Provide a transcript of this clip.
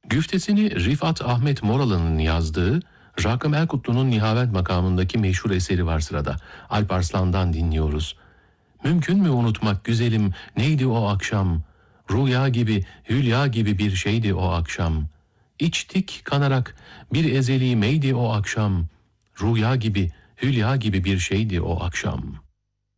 Güftesini Rifat Ahmet Moralı'nın yazdığı, Rakım Erkutlu'nun Nihavent makamındaki meşhur eseri var sırada. Alp Arslan'dan dinliyoruz. Mümkün mü unutmak güzelim, neydi o akşam? Rüya gibi, hülya gibi bir şeydi o akşam. İçtik kanarak, bir ezeli meydi o akşam. Rüya gibi, hülya gibi bir şeydi o akşam.